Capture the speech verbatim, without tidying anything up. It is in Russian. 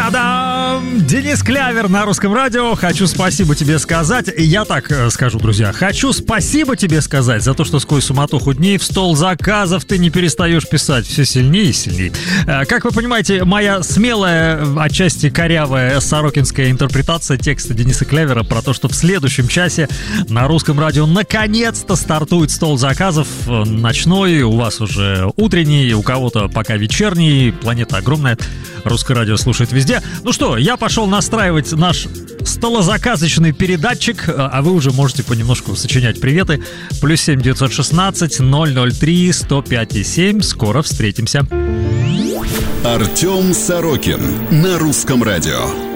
Та-дам! Денис Клявер на Русском радио. Хочу спасибо тебе сказать. Я так скажу, друзья. Хочу спасибо тебе сказать за то, что сквозь суматоху дней в стол заказов ты не перестаешь писать все сильнее и сильнее. Как вы понимаете, моя смелая, отчасти корявая сорокинская интерпретация текста Дениса Клявера про то, что в следующем часе на Русском радио наконец-то стартует стол заказов. Ночной, у вас уже утренний, у кого-то пока вечерний. Планета огромная. Русское радио слушает везде. Ну что, я пошел настраивать наш столозаказочный передатчик, а вы уже можете понемножку сочинять приветы. Плюс семь девятьсот шестнадцать ноль ноль три сто пять и семь. Скоро встретимся. Артем Сорокин на Русском радио.